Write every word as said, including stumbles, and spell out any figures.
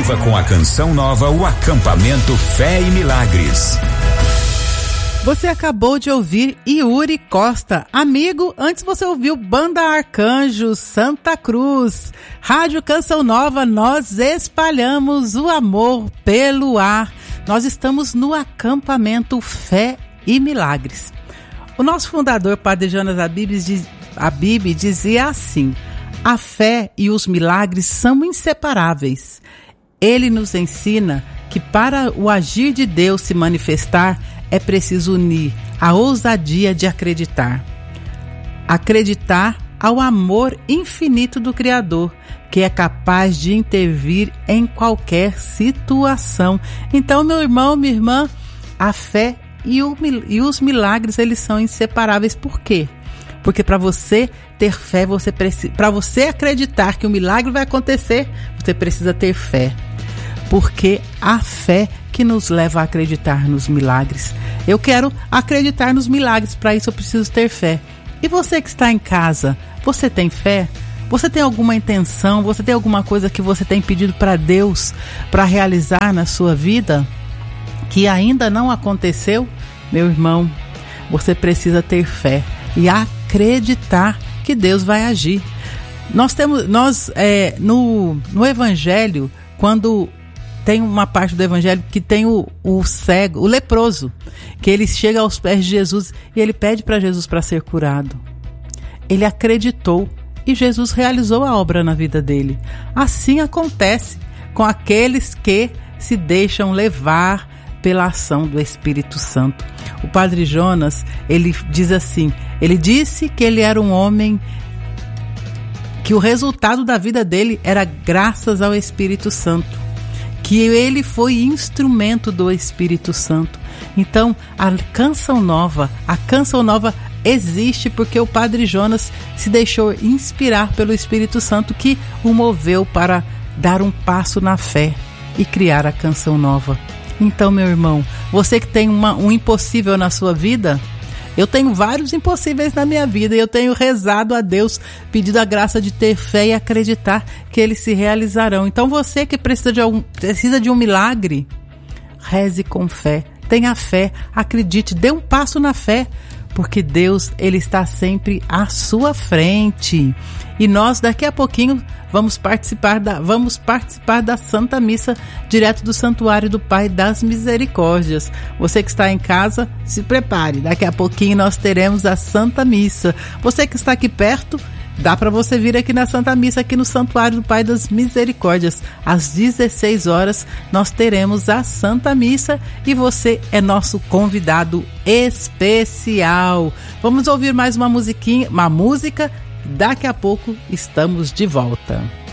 Viva com a Canção Nova o acampamento Fé e Milagres. Você acabou de ouvir Yuri Costa. Amigo, antes você ouviu Banda Arcanjo, Santa Cruz. Rádio Canção Nova, nós espalhamos o amor pelo ar. Nós estamos no acampamento Fé e Milagres. O nosso fundador, Padre Jonas Abib, dizia assim: a fé e os milagres são inseparáveis. Ele nos ensina que para o agir de Deus se manifestar, é preciso unir a ousadia de acreditar. Acreditar ao amor infinito do Criador, que é capaz de intervir em qualquer situação. Então, meu irmão, minha irmã, a fé e, o, e os milagres, eles são inseparáveis. Por quê? Porque para você ter fé, você precisa, para você acreditar que o milagre vai acontecer, você precisa ter fé. Porque a fé que nos leva a acreditar nos milagres. Eu quero acreditar nos milagres, para isso eu preciso ter fé. E você que está em casa, você tem fé? Você tem alguma intenção? Você tem alguma coisa que você tem pedido para Deus para realizar na sua vida que ainda não aconteceu? Meu irmão, você precisa ter fé e acreditar que Deus vai agir. Nós temos, nós é, no, no Evangelho, quando tem uma parte do Evangelho que tem o, o cego, o leproso, que ele chega aos pés de Jesus e ele pede para Jesus para ser curado. Ele acreditou e Jesus realizou a obra na vida dele. Assim acontece com aqueles que se deixam levar pela ação do Espírito Santo. O Padre Jonas, ele diz assim, ele disse que ele era um homem que o resultado da vida dele era graças ao Espírito Santo, que ele foi instrumento do Espírito Santo. Então, a Canção Nova, a Canção Nova existe porque o Padre Jonas se deixou inspirar pelo Espírito Santo, que o moveu para dar um passo na fé e criar a Canção Nova. Então, meu irmão, você que tem uma, um impossível na sua vida, eu tenho vários impossíveis na minha vida e eu tenho rezado a Deus, pedido a graça de ter fé e acreditar que eles se realizarão. Então você que precisa de, algum, precisa de um milagre, reze com fé, tenha fé, acredite, dê um passo na fé, porque Deus, ele está sempre à sua frente. E nós daqui a pouquinho vamos participar da, vamos participar da Santa Missa direto do Santuário do Pai das Misericórdias. Você que está em casa, se prepare. Daqui a pouquinho nós teremos a Santa Missa. Você que está aqui perto, dá para você vir aqui na Santa Missa, aqui no Santuário do Pai das Misericórdias. Às dezesseis horas nós teremos a Santa Missa e você é nosso convidado especial. Vamos ouvir mais uma musiquinha, uma música. Daqui a pouco estamos de volta.